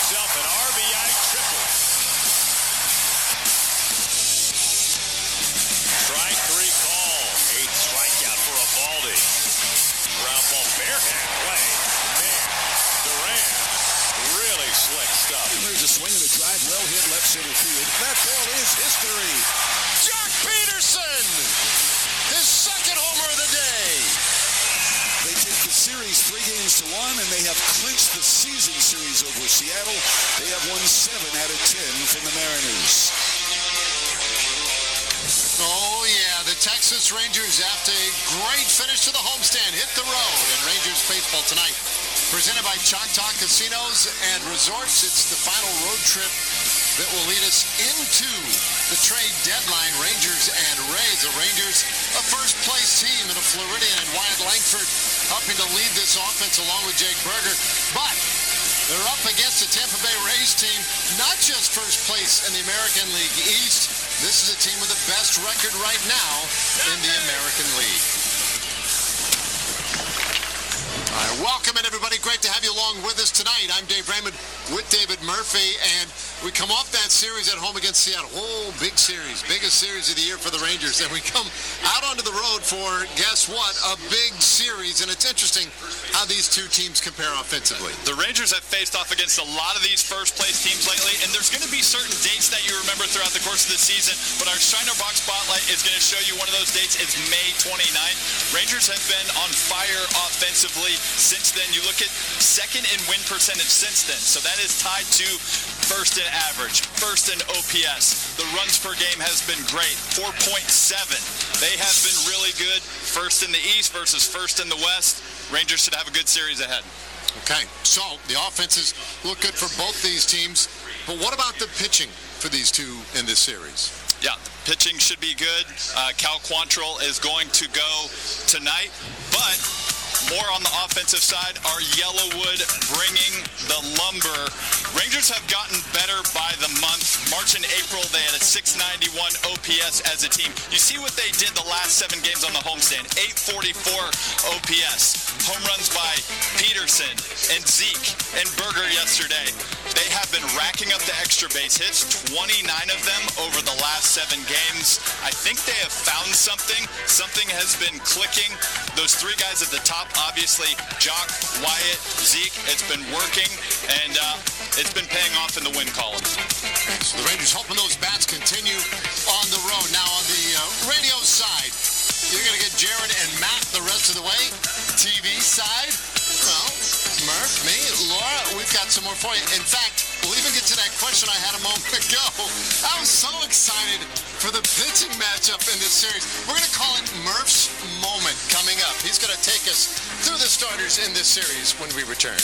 himself an RBI triple. Strike three call. 8th strikeout for Eovaldi. Ground ball, barehand play. Man, Duran, really slick stuff. There's a swing and a drive, well hit left center field. That ball is history. Jock Peterson, his second homer of the day. They take the series 3-1, and they have clinched the season series over Seattle. They have won 7 out of 10 from the Mariners. Oh, yeah, the Texas Rangers, after a great finish to the homestand, hit the road. And Rangers baseball tonight, presented by Choctaw Casinos and Resorts. It's the final road trip that will lead us into the trade deadline. Rangers and Rays. The Rangers, a first-place team in a Floridian and Wyatt Langford helping to lead this offense along with Jake Berger. But they're up against the Tampa Bay Rays team, not just first place in the American League East. This is a team with the best record right now in the American League. All right, welcome in, everybody. Great to have you along with us tonight. I'm Dave Raymond with David Murphy, and we come off that series at home against Seattle. Oh, big series, biggest series of the year for the Rangers. And we come out onto the road for, guess what, a big series. And it's interesting how these two teams compare offensively. The Rangers have faced off against a lot of these first-place teams lately, and there's going to be certain dates that you remember throughout the course of the season, but our Shiner Box Spotlight is going to show you one of those dates is May 29th. Rangers have been on fire offensively since then. You look at second in win percentage since then, so that is tied to first in average, first in OPS. The runs per game has been great, 4.7. They have been really good, first in the East versus first in the West. Rangers should have a good series ahead. Okay, so the offenses look good for both these teams, but what about the pitching for these two in this series? Yeah, the pitching should be good. Cal Quantrill is going to go tonight, but more on the offensive side are Yellowwood bringing the lumber. Rangers have gotten better by the month. March and April, they had a 691 OPS as a team. You see what they did the last 7 games on the homestand. 844 OPS. Home runs by Peterson and Zeke and Berger yesterday. They have been racking up the extra base hits, 29 of them over the last 7 games. I think they have found something. Something has been clicking. Those 3 guys at the top, obviously, Jock, Wyatt, Zeke, it's been working, and it's been paying off in the win columns. So the Rangers hoping those bats continue on the road. Now on the radio side, you're going to get Jared and Matt the rest of the way. TV side, well, Murph, me, Laura, we've got some more for you. In fact, we'll even get to that question I had a moment ago. I was so excited for the pitching matchup in this series. We're going to call it Murph's Moment coming up. He's going to take us through the starters in this series when we return.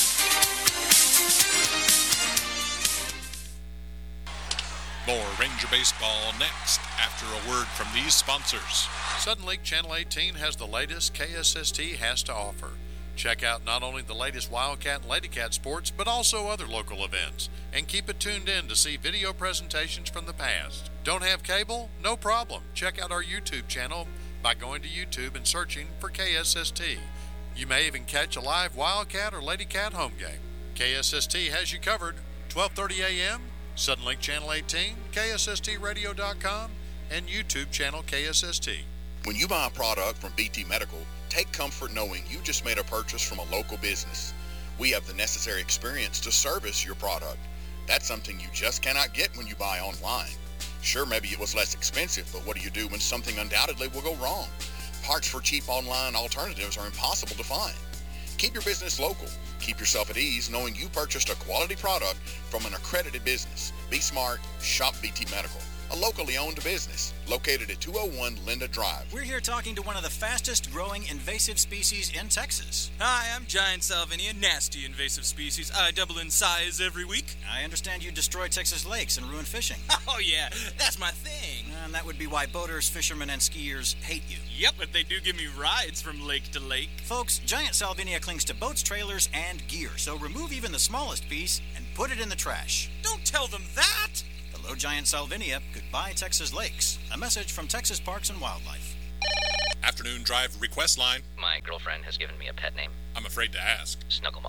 More Ranger Baseball next after a word from these sponsors. Sudden Lake Channel 18 has the latest KSST has to offer. Check out not only the latest Wildcat and Ladycat sports, but also other local events. And keep it tuned in to see video presentations from the past. Don't have cable? No problem. Check out our YouTube channel by going to YouTube and searching for KSST. You may even catch a live Wildcat or Ladycat home game. KSST has you covered. 12:30 a.m., Sudden Lake Channel 18, KSSTradio.com, and YouTube channel KSST. When you buy a product from BT Medical, take comfort knowing you just made a purchase from a local business. We have the necessary experience to service your product. That's something you just cannot get when you buy online. Sure, maybe it was less expensive, but what do you do when something undoubtedly will go wrong? Parts for cheap online alternatives are impossible to find. Keep your business local. Keep yourself at ease knowing you purchased a quality product from an accredited business. Be smart. Shop BT Medical, a locally owned business located at 201 Linda Drive. We're here talking to one of the fastest growing invasive species in Texas. Hi, I'm Giant Salvinia, nasty invasive species. I double in size every week. I understand you destroy Texas lakes and ruin fishing. Oh yeah, that's my thing. And that would be why boaters, fishermen, and skiers hate you. Yep, but they do give me rides from lake to lake. Folks, Giant Salvinia clings to boats, trailers, and gear, so remove even the smallest piece and put it in the trash. Don't tell them that! Hello, Giant Salvinia. Goodbye, Texas lakes. A message from Texas Parks and Wildlife. Afternoon Drive request line. My girlfriend has given me a pet name. I'm afraid to ask. Snuggle Muffin.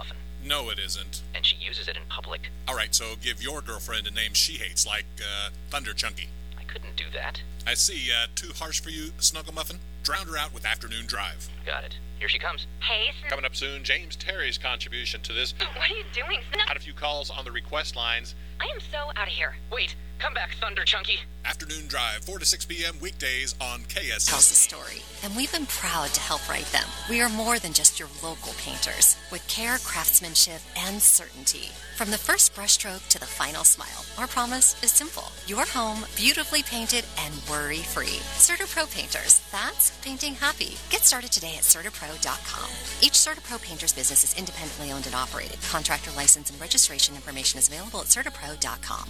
No, it isn't. And she uses it in public. All right, so give your girlfriend a name she hates, like Thunder Chunky. I couldn't do that. I see. Too harsh for you, Snuggle Muffin? Drown her out with Afternoon Drive. Got it. Here she comes. Hey, Coming up soon, James Terry's contribution to this. What are you doing? Had a few calls on the request lines. I am so out of here. Wait, come back, Thunder Chunky. Afternoon Drive, 4 to 6 p.m. weekdays on KSS. Tells the story, and we've been proud to help write them. We are more than just your local painters, with care, craftsmanship, and certainty. From the first brushstroke to the final smile, our promise is simple. Your home, beautifully painted and worry-free. CertaPro Painters, that's painting happy. Get started today at CertaPro.com. Each CertaPro Painters business is independently owned and operated. Contractor license and registration information is available at CertaPro.com.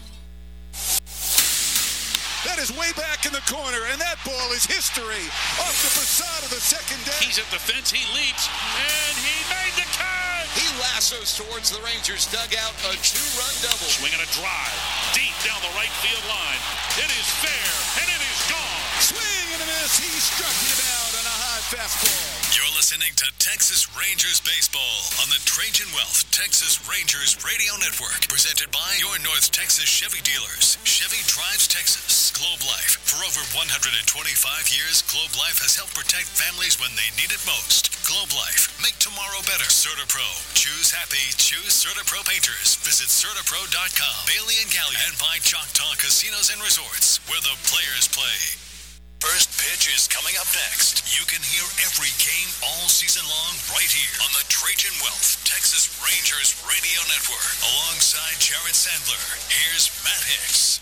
That is way back in the corner, and that ball is history. Off the facade of the second deck. He's at the fence, he leaps, and he made the catch! He lassos towards the Rangers dugout, a two-run double. Swinging a drive, deep down the right field line. It is fair, and it is gone. Swing and a miss. He struck him out on a high fastball. You're listening to Texas Rangers Baseball on the Trajan Wealth Texas Rangers Radio Network. Presented by your North Texas Chevy dealers. Chevy drives Texas. Globe Life. For over 125 years, Globe Life has helped protect families when they need it most. Globe Life. Make tomorrow better. CertaPro. Choose happy. Choose CertaPro Painters. Visit CertaPro.com. Bailey and Gallion. And by Choctaw Casinos and Resorts, where the players play. First pitch is coming up next. You can hear every game all season long right here on the Trajan Wealth Texas Rangers Radio Network. Alongside Jared Sandler, here's Matt Hicks.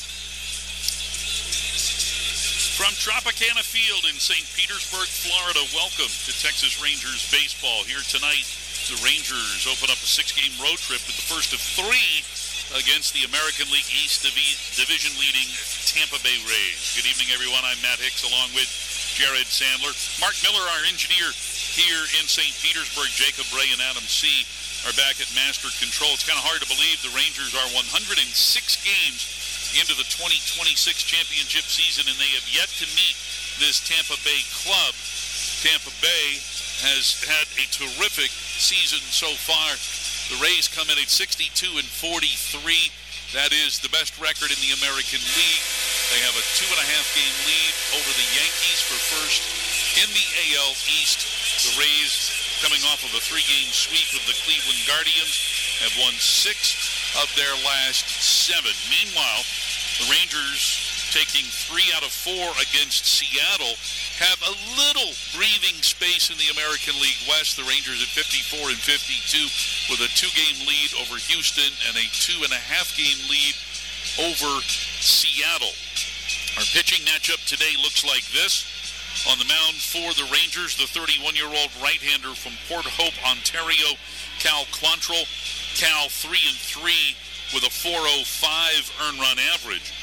From Tropicana Field in St. Petersburg, Florida, welcome to Texas Rangers Baseball. Here tonight, the Rangers open up a 6-game road trip with the first of 3 against the American League East Division-leading Tampa Bay Rays. Good evening, everyone. I'm Matt Hicks, along with Jared Sandler. Mark Miller, our engineer here in St. Petersburg. Jacob Ray and Adam C. are back at Master Control. It's kind of hard to believe the Rangers are 106 games into the 2026 championship season, and they have yet to meet this Tampa Bay club. Tampa Bay has had a terrific season so far. The Rays come in at 62-43. That is the best record in the American League. They have a 2.5-game lead over the Yankees for first in the AL East. The Rays, coming off of a 3-game sweep of the Cleveland Guardians, have won 6 of their last 7. Meanwhile, the Rangers, taking 3 out of 4 against Seattle, have a little breathing space in the American League West. The Rangers at 54-52 with a 2-game lead over Houston and a 2.5-game lead over Seattle. Our pitching matchup today looks like this. On the mound for the Rangers, the 31-year-old right-hander from Port Hope, Ontario, Cal Quantrill. Cal 3-3 with a .405 earned run average.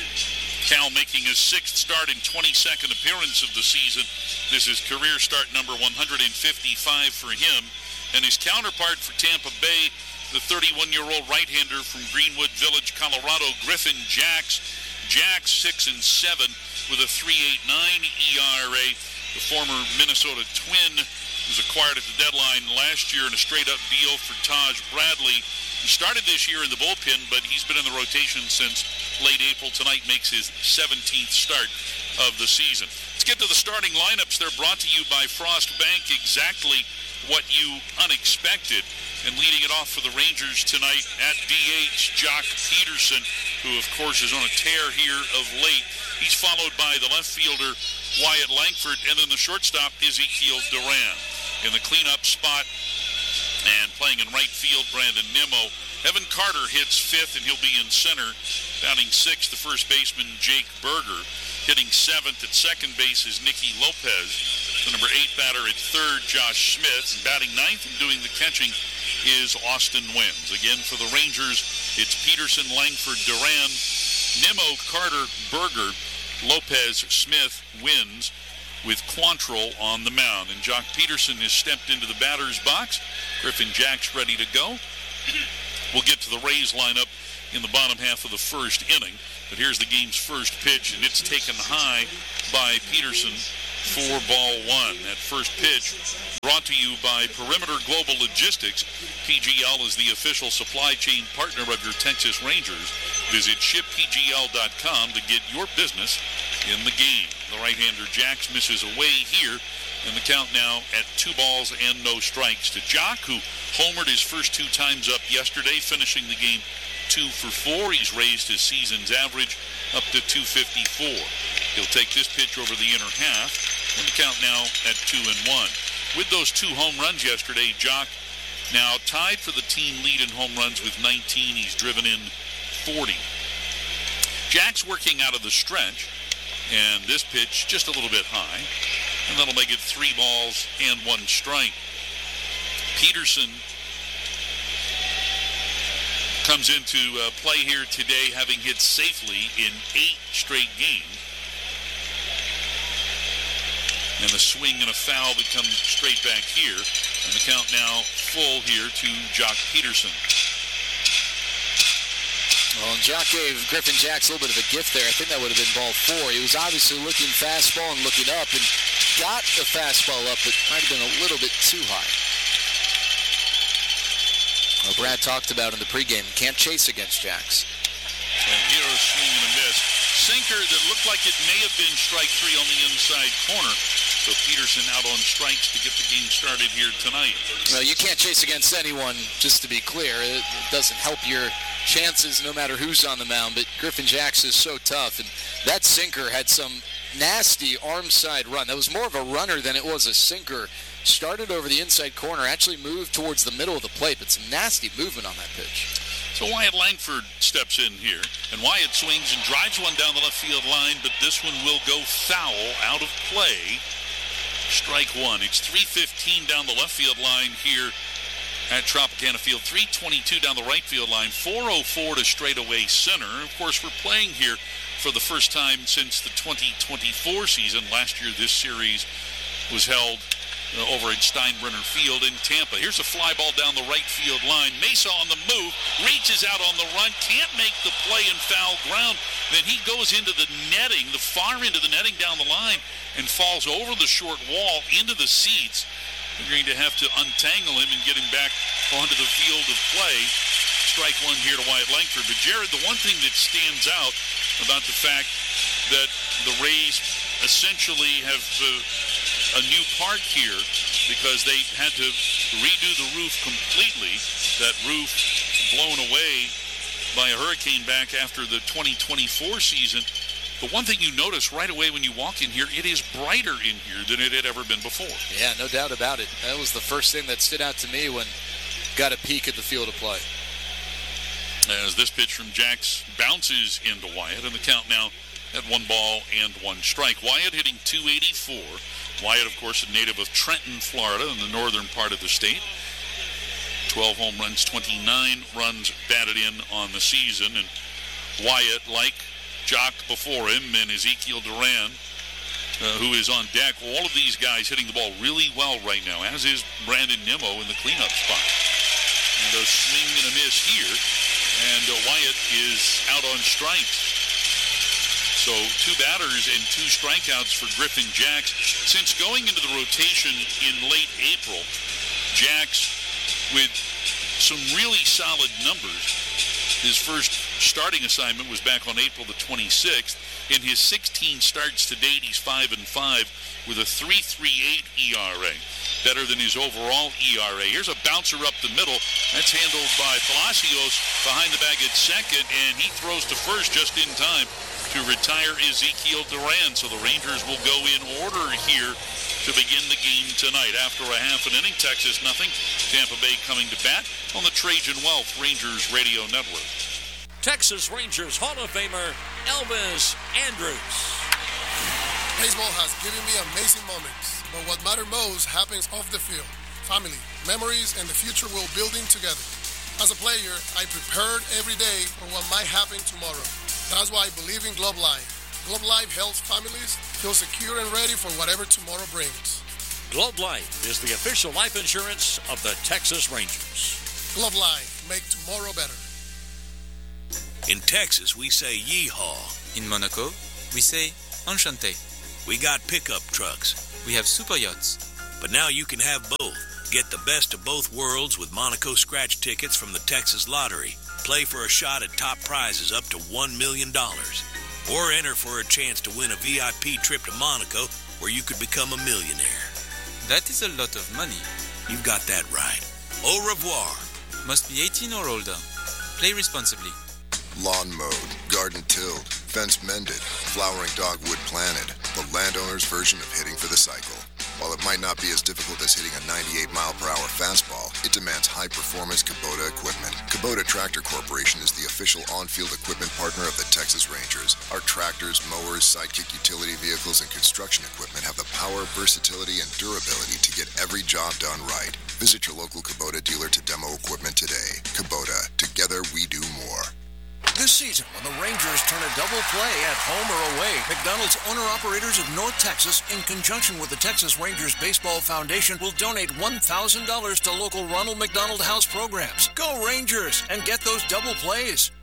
Cal making his 6th start and 22nd appearance of the season. This is career start number 155 for him. And his counterpart for Tampa Bay, the 31-year-old right-hander from Greenwood Village, Colorado, Griffin Jax. Jax 6-7 with a 3.89 ERA. The former Minnesota Twin was acquired at the deadline last year in a straight-up deal for Taj Bradley. He started this year in the bullpen, but he's been in the rotation since late April. Tonight makes his 17th start of the season. Let's get to the starting lineups. They're brought to you by Frost Bank. Exactly what you unexpected. And leading it off for the Rangers tonight at DH, Jock Peterson, who of course is on a tear here of late. He's followed by the left fielder, Wyatt Langford, and then the shortstop, Ezekiel Duran. In the cleanup spot and playing in right field, Brandon Nimmo. Evan Carter hits 5th, and he'll be in center. Batting 6th, the first baseman, Jake Berger. Hitting 7th at second base is Nicky Lopez. The number 8 batter at third, Josh Smith. And batting 9th and doing the catching is Austin Wynns. Again, for the Rangers, it's Peterson, Langford, Duran, Nimmo, Carter, Berger, Lopez, Smith, Wynns, with Quantrill on the mound. And Jock Peterson has stepped into the batter's box. Griffin Jax ready to go. We'll get to the Rays lineup in the bottom half of the first inning. But here's the game's first pitch, and it's taken high by Peterson. 4-1. That first pitch brought to you by Perimeter Global Logistics. PGL is the official supply chain partner of your Texas Rangers. Visit shippgl.com to get your business in the game. The right-hander Jax misses away here, and the count now at 2 balls and no strikes to Jock, who homered his first 2 times up yesterday, finishing the game 2 for 4. He's raised his season's average up to 254. He'll take this pitch over the inner half, and the count now at 2-1. With those 2 home runs yesterday, Jock now tied for the team lead in home runs with 19. He's driven in 40. Jack's working out of the stretch, and this pitch just a little bit high, and that'll make it 3 balls and 1 strike. Peterson comes into play here today, having hit safely in 8 straight games. And a swing and a foul that come straight back here. And the count now full here to Jock Peterson. Well, and Jock gave Griffin Jax a little bit of a gift there. I think that would have been ball 4. He was obviously looking fastball and looking up, and got the fastball up, but might have been a little bit too high. Well, Brad talked about in the pregame, can't chase against Jax. And here a swing and a miss. Sinker that looked like it may have been strike 3 on the inside corner. So Peterson out on strikes to get the game started here tonight. Well, you can't chase against anyone, just to be clear. It doesn't help your chances no matter who's on the mound, but Griffin Jax is so tough, and that sinker had some nasty arm side run. That was more of a runner than it was a sinker. Started over the inside corner, actually moved towards the middle of the plate, but some nasty movement on that pitch. So Wyatt Langford steps in here, and Wyatt swings and drives one down the left field line, but this one will go foul, out of play. Strike 1. It's 3:15 down the left field line here at Tropicana Field. 3:22 down the right field line. 4:04 to straightaway center. Of course, we're playing here for the first time since the 2024 season. Last year, this series was held over at Steinbrenner Field in Tampa. Here's a fly ball down the right field line. Mesa on the move, reaches out on the run, can't make the play in foul ground. Then he goes into the netting, the far end of the netting down the line, and falls over the short wall into the seats. We're going to have to untangle him and get him back onto the field of play. Strike 1 here to Wyatt Langford. But Jared, the one thing that stands out about the fact that the Rays essentially have a new park here because they had to redo the roof completely. That roof blown away by a hurricane back after the 2024 season. The one thing you notice right away when you walk in here, it is brighter in here than it had ever been before. Yeah, no doubt about it. That was the first thing that stood out to me when got a peek at the field of play. As this pitch from Jax bounces into Wyatt, and the count now at 1 ball and 1 strike. Wyatt hitting .284. Wyatt, of course, a native of Trenton, Florida, in the northern part of the state. 12 home runs, 29 runs batted in on the season. And Wyatt, like Jock before him and Ezekiel Duran, who is on deck, all of these guys hitting the ball really well right now, as is Brandon Nimmo in the cleanup spot. And a swing and a miss here, and Wyatt is out on strikes. So 2 batters and 2 strikeouts for Griffin Jax. Since going into the rotation in late April, Jax with some really solid numbers. His first starting assignment was back on April the 26th. In his 16 starts to date, he's 5-5 with a 3.38 ERA, better than his overall ERA. Here's a bouncer up the middle. That's handled by Palacios behind the bag at second, and he throws to first just in time to retire Ezekiel Duran. So the Rangers will go in order here to begin the game tonight. After a half an inning, Texas nothing. Tampa Bay coming to bat on the Trajan Wealth Rangers Radio Network. Texas Rangers Hall of Famer Elvis Andrus. Baseball has given me amazing moments, but what matters most happens off the field. Family, memories, and the future we're building together. As a player, I prepared every day for what might happen tomorrow. That's why I believe in Globe Life. Globe Life helps families feel secure and ready for whatever tomorrow brings. Globe Life is the official life insurance of the Texas Rangers. Globe Life, make tomorrow better. In Texas, we say yeehaw. In Monaco, we say enchanté. We got pickup trucks. We have super yachts. But now you can have both. Get the best of both worlds with Monaco scratch tickets from the Texas Lottery. Play for a shot at top prizes up to $1 million. Or enter for a chance to win a VIP trip to Monaco where you could become a millionaire. That is a lot of money. You've got that right. Au revoir. Must be 18 or older. Play responsibly. Lawn mowed, garden tilled, fence mended, flowering dogwood planted. The landowner's version of hitting for the cycle. While it might not be as difficult as hitting a 98-mile-per-hour fastball, it demands high-performance Kubota equipment. Kubota Tractor Corporation is the official on-field equipment partner of the Texas Rangers. Our tractors, mowers, sidekick utility vehicles, and construction equipment have the power, versatility, and durability to get every job done right. Visit your local Kubota dealer to demo equipment today. Kubota, together we do more. This season, when the Rangers turn a double play at home or away, McDonald's owner-operators of North Texas, in conjunction with the Texas Rangers Baseball Foundation, will donate $1,000 to local Ronald McDonald House programs. Go Rangers and get those double plays.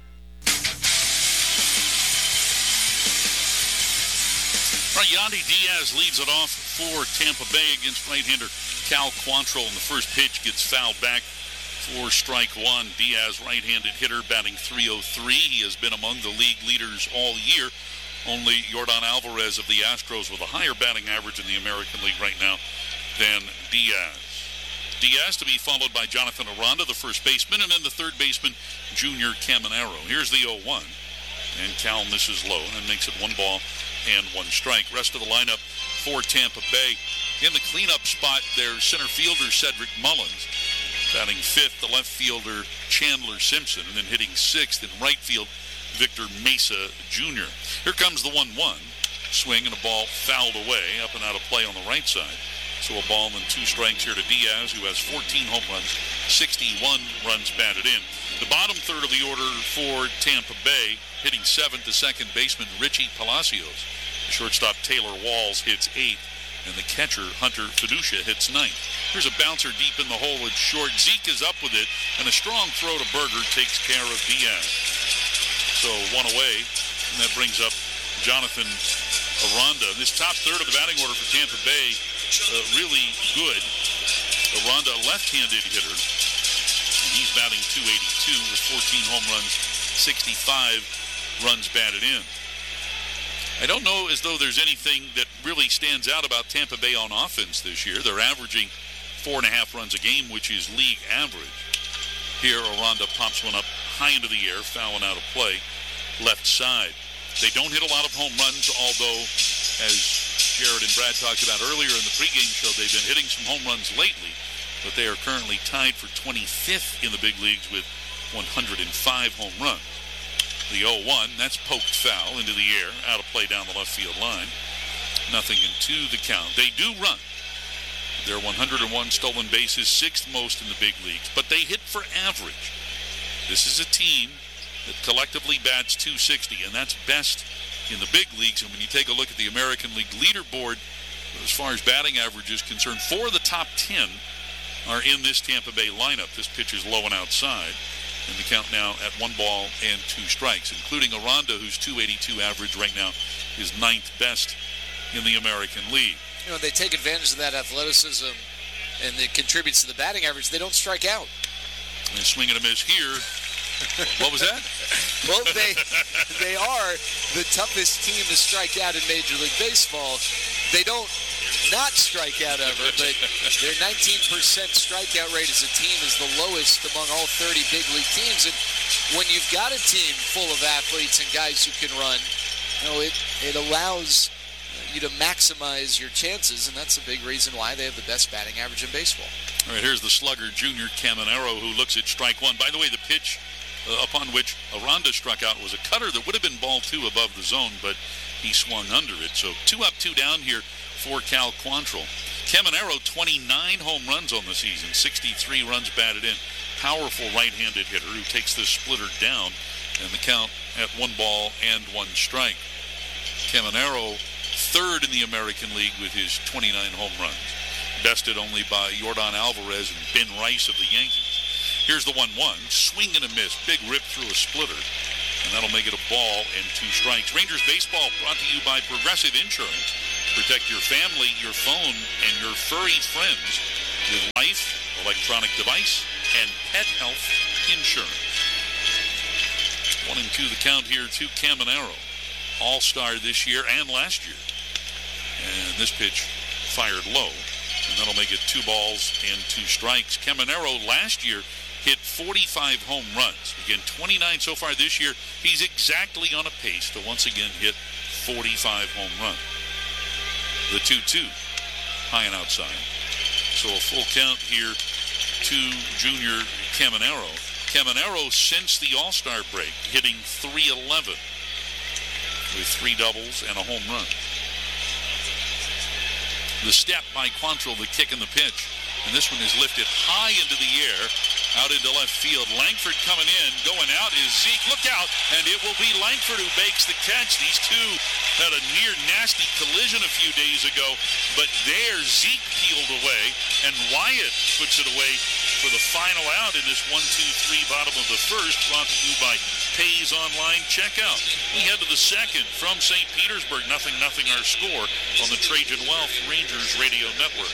All right, Yandy Diaz leads it off for Tampa Bay against right-hander Cal Quantrill, and the first pitch gets fouled back for strike one. Diaz, right-handed hitter, batting .303. He has been among the league leaders all year. Only Yordan Alvarez of the Astros with a higher batting average in the American League right now than Diaz. Diaz to be followed by Jonathan Aranda, the first baseman, and then the third baseman, Junior Caminero. Here's the 0-1. And Cal misses low and makes it 1 ball and 1 strike. Rest of the lineup for Tampa Bay. In the cleanup spot, their center fielder, Cedric Mullins. Batting 5th, the left fielder, Chandler Simpson. And then hitting 6th in right field, Victor Mesa Jr. Here comes the 1-1. Swing and a ball fouled away, up and out of play on the right side. So a ball and 2 strikes here to Diaz, who has 14 home runs, 61 runs batted in. The bottom third of the order for Tampa Bay, hitting 7th, the second baseman, Richie Palacios. The shortstop, Taylor Walls, hits 8th. And the catcher, Hunter Fiducia, hits 9th. Here's a bouncer deep in the hole. It's short. Zeke is up with it, and a strong throw to Berger takes care of Diaz. So 1 away, and that brings up Jonathan Aranda. This top third of the batting order for Tampa Bay, really good. Aranda, a left-handed hitter. And he's batting .282 with 14 home runs, 65 runs batted in. I don't know as though there's anything that really stands out about Tampa Bay on offense this year. They're averaging 4.5 runs a game, which is league average. Here, Aranda pops one up high into the air, fouling out of play, left side. They don't hit a lot of home runs, although, as Jared and Brad talked about earlier in the pregame show, they've been hitting some home runs lately, but they are currently tied for 25th in the big leagues with 105 home runs. The 0-1, that's poked foul into the air, out of play down the left field line. Nothing into the count. They do run. They're 101 stolen bases, 6th most in the big leagues, but they hit for average. This is a team that collectively bats .260, and that's best in the big leagues. And when you take a look at the American League leaderboard, as far as batting average is concerned, 4 of the top 10 are in this Tampa Bay lineup. This pitch is low and outside. And the count now at 1 ball and 2 strikes, including Aranda, whose .282 average right now is 9th best in the American League. You know, they take advantage of that athleticism, and it contributes to the batting average. They don't strike out. And swing and a miss here. What was that? Well, they are the toughest team to strike out in Major League Baseball. They don't not strike out ever, but their 19% strikeout rate as a team is the lowest among all 30 big league teams. And when you've got a team full of athletes and guys who can run, you know, it allows you to maximize your chances, and that's a big reason why they have the best batting average in baseball. All right, here's the slugger, Junior Caminero, who looks at strike 1. By the way, the pitch upon which Aranda struck out was a cutter that would have been ball 2 above the zone, but he swung under it. So 2 up, 2 down here for Cal Quantrill. Caminero, 29 home runs on the season, 63 runs batted in. Powerful right-handed hitter who takes this splitter down, and the count at 1 ball and 1 strike. Caminero, 3rd in the American League with his 29 home runs, bested only by Yordan Alvarez and Ben Rice of the Yankees. Here's the 1-1, swing and a miss, big rip through a splitter, and that'll make it a ball and 2 strikes. Rangers baseball brought to you by Progressive Insurance. Protect your family, your phone, and your furry friends with Life, electronic device, and pet health insurance. 1-2 the count here to Caminero. All-star this year and last year. And this pitch fired low, and that'll make it 2 balls and 2 strikes. Caminero last year hit 45 home runs. Again, 29 so far this year. He's exactly on a pace to once again hit 45 home runs. The 2-2, high and outside. So a full count here to junior Caminero. Caminero, since the All-Star break, hitting .311 with 3 doubles and a home run. The step by Quantrill, the kick and the pitch. And this one is lifted high into the air, out into left field. Langford coming in, going out is Zeke. Look out, and it will be Langford who makes the catch. These two had a near nasty collision a few days ago, but there Zeke peeled away, and Wyatt puts it away for the final out in this 1-2-3 bottom of the first, brought to you by Pays Online Checkout. We head to the second from St. Petersburg. 0-0 our score on the Trajan Wealth Rangers Radio Network.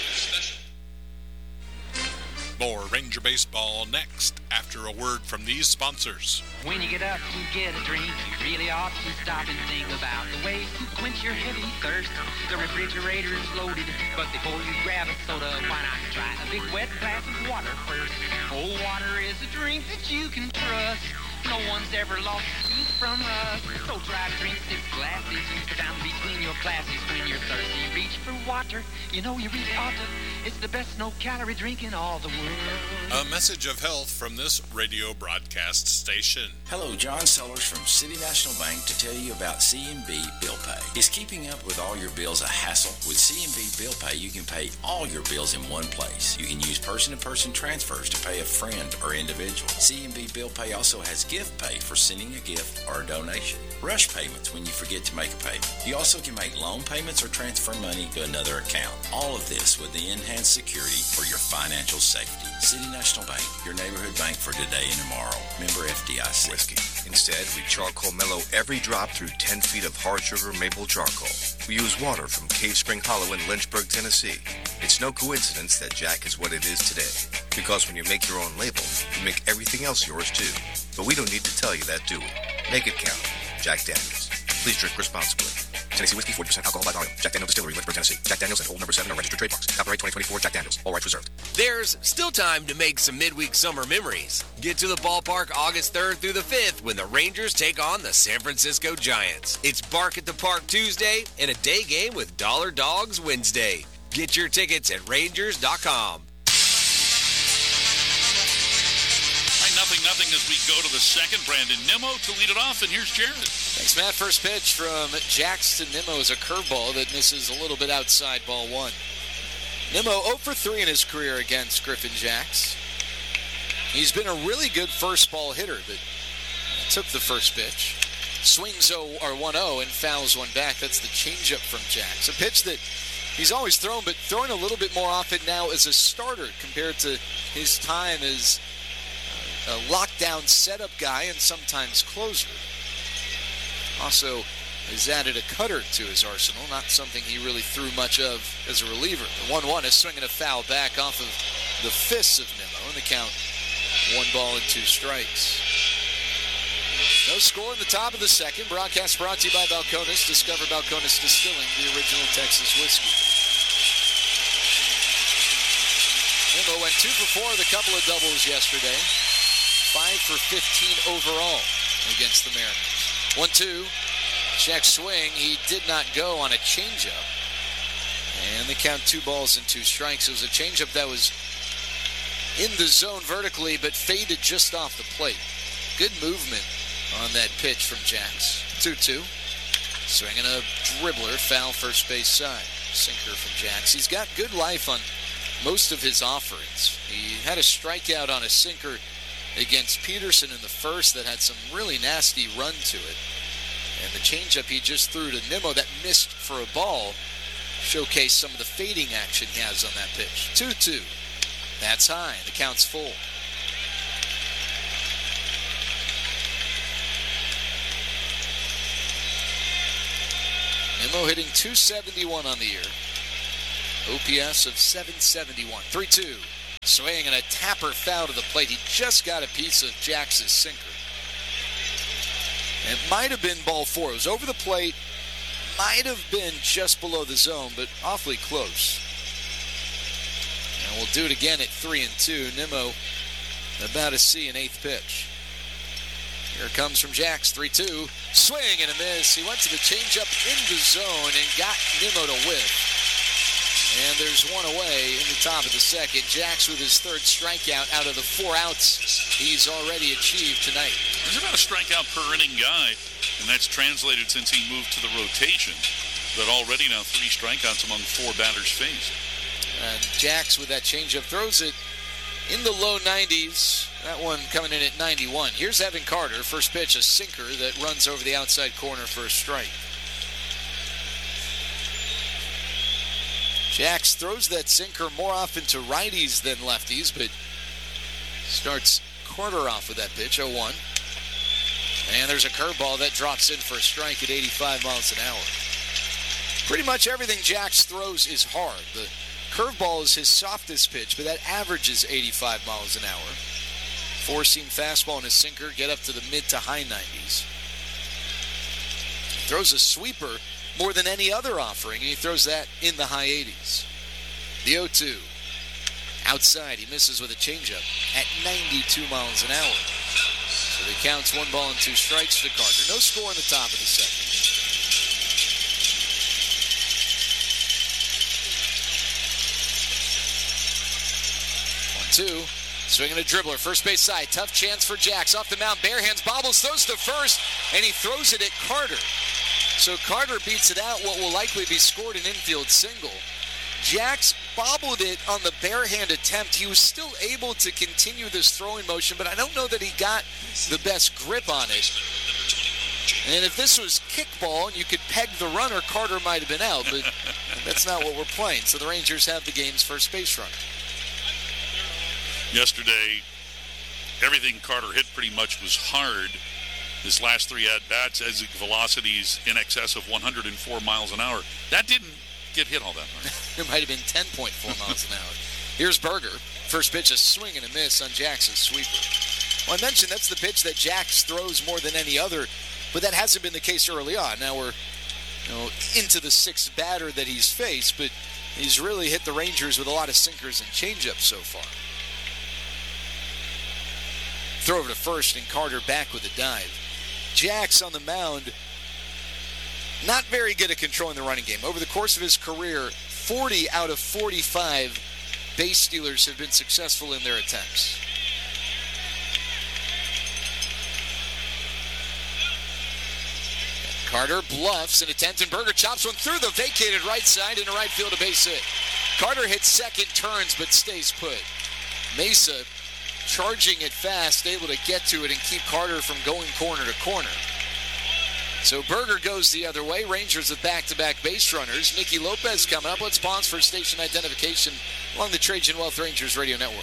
More Ranger Baseball next after a word from these sponsors. When you get up to get a drink, you really ought to stop and think about the ways to quench your heavy thirst. The refrigerator is loaded, but before you grab a soda, why not try a big wet glass of water first? Cold water is a drink that you can trust. No one's ever lost a tooth from us. So try to drink 6 glasses down between your classes. When you're thirsty, reach for water. You know you really ought to. It's the best no-calorie drink in all the world. A message of health from this radio broadcast station. Hello, John Sellers from City National Bank to tell you about CMB Bill Pay. Is keeping up with all your bills a hassle? With CMB Bill Pay, you can pay all your bills in one place. You can use person-to-person transfers to pay a friend or individual. CMB Bill Pay also has gift pay for sending a gift or a donation. Rush payments when you forget to make a payment. You also can make loan payments or transfer money to another account. All of this with the enhanced security for your financial safety. City National Bank, your neighborhood bank for today and tomorrow. Member FDIC. Whiskey. Instead, we charcoal mellow every drop through 10 feet of hard sugar maple charcoal. We use water from Cave Spring Hollow in Lynchburg, Tennessee. It's no coincidence that Jack is what it is today. Because when you make your own label, you make everything else yours too. But we don't need to tell you that, do we? Make it count. Jack Daniels. Please drink responsibly. Tennessee Whiskey, 40% alcohol by volume. Jack Daniels Distillery, Lynchburg, Tennessee. Jack Daniels and Old Number 7 are registered trademarks. Copyright 2024 Jack Daniels. All rights reserved. There's still time to make some midweek summer memories. Get to the ballpark August 3rd through the 5th when the Rangers take on the San Francisco Giants. It's Bark at the Park Tuesday and a day game with Dollar Dogs Wednesday. Get your tickets at Rangers.com. 0-0 as we go to the second. Brandon Nimmo to lead it off, and here's Jared. Thanks, Matt. First pitch from Jax to Nimmo is a curveball that misses a little bit outside, ball 1. Nimmo 0 for 3 in his career against Griffin Jax. He's been a really good first ball hitter, but took the first pitch. Swings 1-0 and fouls one back. That's the changeup from Jax. A pitch that he's always thrown, but throwing a little bit more often now as a starter compared to his time as a lockdown setup guy and sometimes closer. Also has added a cutter to his arsenal, not something he really threw much of as a reliever. The 1-1 is swinging a foul back off of the fists of Nimmo, and the count 1 ball and 2 strikes. No score in the top of the second. Broadcast brought to you by Balcones. Discover Balcones Distilling, the original Texas whiskey. Nimmo went 2 for 4 with a couple of doubles yesterday. 5 for 15 overall against the Mariners. 1-2. Check swing. He did not go on a changeup. And they count 2 balls and 2 strikes. It was a changeup that was in the zone vertically, but faded just off the plate. Good movement on that pitch from Jax. 2-2. Swinging a dribbler, foul first base side. Sinker from Jax. He's got good life on most of his offerings. He had a strikeout on a sinker against Peterson in the first that had some really nasty run to it. And the changeup he just threw to Nimmo that missed for a ball showcased some of the fading action he has on that pitch. 2-2. That's high. The count's full. Nimmo hitting .271 on the year. OPS of .771. 3-2. Swing and a tapper foul to the plate. He just got a piece of Jax's sinker. It might have been ball 4. It was over the plate. Might have been just below the zone, but awfully close. And we'll do it again at 3-2. Nimmo about to see an 8th pitch. Here it comes from Jax, 3-2. Swing and a miss. He went to the changeup in the zone and got Nimmo to whiff. And there's one away in the top of the second. Jax with his 3rd strikeout out of the 4 outs he's already achieved tonight. He's about a strikeout per inning guy, and that's translated since he moved to the rotation. But already now 3 strikeouts among 4 batters faced. And Jax with that changeup throws it in the low 90s. That one coming in at 91. Here's Evan Carter. First pitch, a sinker that runs over the outside corner for a strike. Jax throws that sinker more often to righties than lefties, but starts Carter off with that pitch, 0-1. And there's a curveball that drops in for a strike at 85 miles an hour. Pretty much everything Jax throws is hard. The curveball is his softest pitch, but that averages 85 miles an hour. 4-seam fastball and a sinker get up to the mid to high 90s. Throws a sweeper more than any other offering, and he throws that in the high 80s. The 0-2. Outside, he misses with a changeup at 92 miles an hour. So the count's 1 ball and 2 strikes to Carter. No score in the top of the second. 1-2. Swinging a dribbler, first base side. Tough chance for Jax. Off the mound, bare hands, bobbles, throws to first, and he throws it at Carter. So Carter beats it out, what will likely be scored an infield single. Jax bobbled it on the bare hand attempt. He was still able to continue this throwing motion, but I don't know that he got the best grip on it. And if this was kickball and you could peg the runner, Carter might have been out, but that's not what we're playing. So the Rangers have the game's first base runner. Yesterday, everything Carter hit pretty much was hard. His last 3 at-bats, exit velocities in excess of 104 miles an hour. That didn't get hit all that hard. It might have been 10.4 miles an hour. Here's Berger. First pitch, a swing and a miss on Jax's sweeper. Well, I mentioned that's the pitch that Jax throws more than any other, but that hasn't been the case early on. Now we're into the 6th batter that he's faced, but he's really hit the Rangers with a lot of sinkers and changeups so far. Throw over to first, and Carter back with a dive. Jax on the mound, not very good at controlling the running game. Over the course of his career, 40 out of 45 base stealers have been successful in their attempts. Carter bluffs an attempt, and Berger chops one through the vacated right side into right field, a base hit. Carter hits second, turns, but stays put. Mesa charging it fast, able to get to it and keep Carter from going corner to corner. So Berger goes the other way. Rangers with back-to-back base runners. Nicky Lopez coming up. Let's pause for station identification along the Trajan Wealth Rangers radio network.